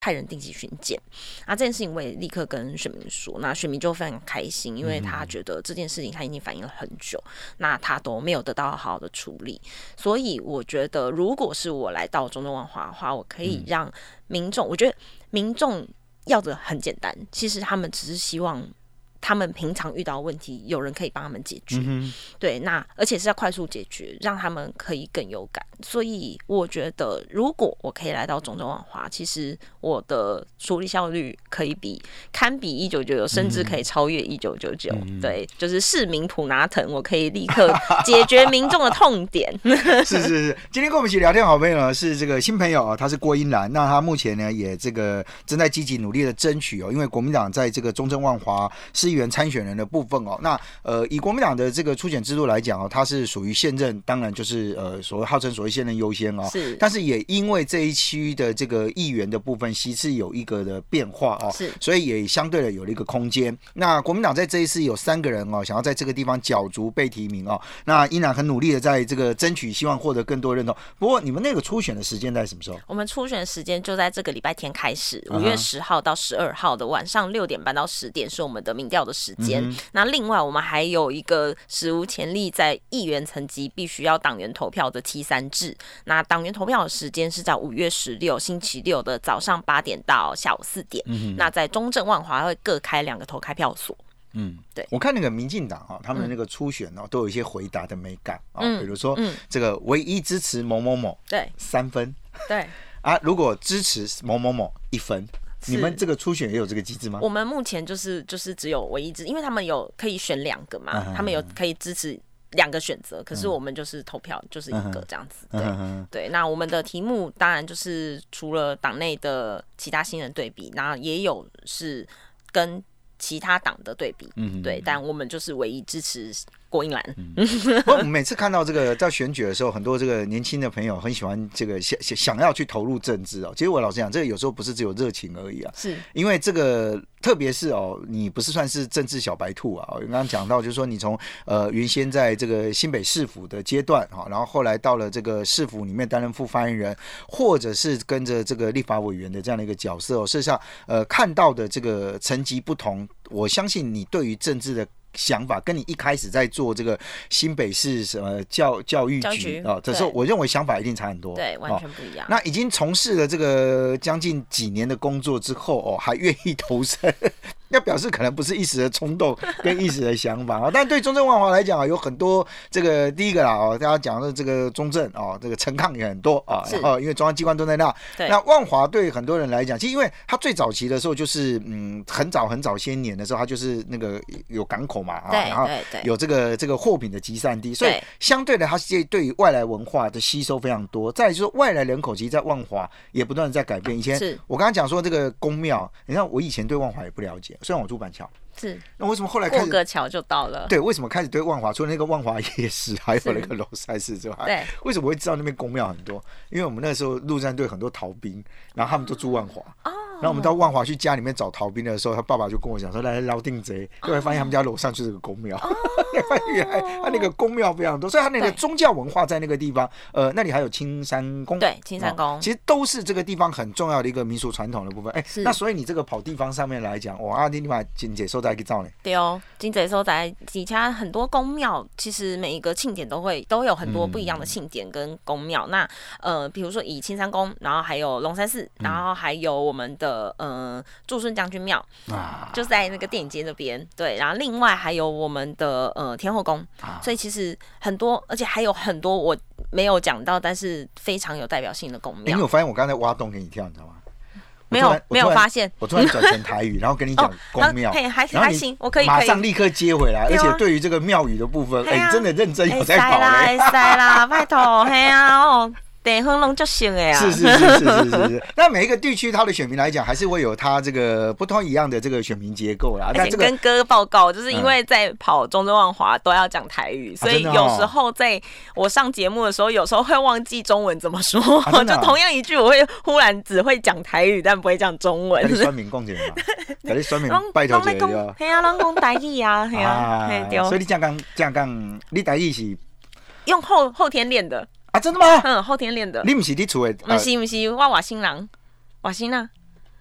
派人定期巡检。这件事情我也立刻跟选民说，那选民就非常开心，因为他觉得这件事情他已经反映了很久，那他都没有得到好好的处理。所以我觉得如果是我来到中正万华的话，我可以让民众，我觉得民众要的很简单，其实他们只是希望他们平常遇到的问题有人可以帮他们解决，对，那而且是要快速解决，让他们可以更有感。所以我觉得如果我可以来到中正万华，其实我的处理效率可以堪比1999，甚至可以超越1999，对，就是市民普拿疼，我可以立刻解决民众的痛点。 是，今天跟我们一起聊天好朋友呢是这个新朋友他是郭英兰，那他目前呢也这个正在积极努力的争取因为国民党在这个中正万华市议员参选人的部分那以国民党的这个初选制度来讲他是属于现任，当然就是号称所谓现任优先是， 但是也因为这一区的这个议员的部分席次有一个的变化是， 所以也相对的有了一个空间。那国民党在这一次有3个人想要在这个地方角逐被提名那依然很努力的在这个争取，希望获得更多认同。不过你们那个初选的时间在什么时候？ 我们初选时间就在这个礼拜天开始，5月10号到12号的晚上6点半到10点是我们的民调的时间。那另外我们还有一个史无前例在议员层级必须要党员投票的T3制。那党员投票的时间是在5月16星期六的早上8点到下午4点。那在中正万华会各开2个投开票所。 对，我看那个民进党他们的那个初选都有一些回答的美感比如说这个唯一支持某某某， 对 ，3分， 对如果支持某某某1分。你们这个初选也有这个机制吗？ 我们目前就是只有唯一支，因为他们有可以选2个嘛，他们有可以支持2个选择，可是我们就是投票就是1个这样子。对，那我们的题目当然就是除了党内的其他新人对比，然后也有是跟其他党的对比，对，但我们就是唯一支持郭英兰。 我们每次看到这个在选举的时候，很多这个年轻的朋友很喜欢这个想要去投入政治其实我老实讲，这个有时候不是只有热情而已是因为这个特别是你不是算是政治小白兔我刚刚讲到就是说你从原先在这个新北市府的阶段然后后来到了这个市府里面担任副发言人，或者是跟着这个立法委员的这样的一个角色事实上看到的这个层级不同，我相信你对于政治的想法跟你一开始在做这个新北市什么教育局这时候我认为想法一定差很多， 对，完全不一样。 那已经从事了这个将近几年的工作之后还愿意投身要表示可能不是一时的冲动跟一时的想法但对中正万华来讲有很多这个第一个啦大家讲的这个中正这个陈抗也很多然后因为中央机关都在那万华对很多人来讲，其实因为他最早期的时候就是很早些年的时候，他就是那个有港口嘛然后有这个货品的集散地，所以相对的他对于外来文化的吸收非常多。再来就是外来人口其实在万华也不断的在改变。以前我刚刚讲说这个宫庙，你看我以前对万华也不了解，虽然我住板桥， 是， 那为什么后来开始过个桥就到了？ 对，为什么开始对万华除了那个万华夜市，还有那个龙山寺之外， 对， 为什么会知道那边宫庙很多？因为我们那时候陆战队很多逃兵，然后他们都住万华然后我们到万华去家里面找逃兵的时候，他爸爸就跟我讲说来捞定贼，后来发现他们家楼上就是个宫庙原来他那个宫庙非常多，所以他那个宗教文化在那个地方那里还有青山宫， 对，青山宫其实都是这个地方很重要的一个民俗传统的部分那所以你这个跑地方上面来讲你把金姐收在去照呢？ 对金姐收在底下很多宫庙，其实每一个庆典都有很多不一样的庆典跟宫庙那比如说以青山宫，然后还有龙山寺然后还有我们的驻顺将军庙就在那个电影街那边，对，然后另外还有我们的天后宫所以其实很多，而且还有很多我没有讲到但是非常有代表性的宫庙。 你有发现我刚才挖洞给你跳，你知道吗？ 没有发现， 我突然转成台语，然后跟你讲宫庙， 还行，我可以马上立刻接回来，而且对于这个庙宇的部分，真的认真有在跑嘞， 塞啦，拜托，嘿啊地方拢足熟的是。那每一个地区它的选民来讲，还是会有它这个不同一样的这个选民结构啦。 而且跟哥报告，就是因为在跑中正万华都要讲台语，所以有时候在我上节目的时候，有时候会忘记中文怎么说，就同样一句我会忽然只会讲台语，但不会讲中文。 你酸民讲一下嘛，你酸民拜托一下对。 嘿啊，咱讲台语啊，嘿啊，对。 所以你这样讲，你台语是用后天练的。 真的吗？ 后天练的。 你不是你厝的？ 不是，我外省人，外省啊。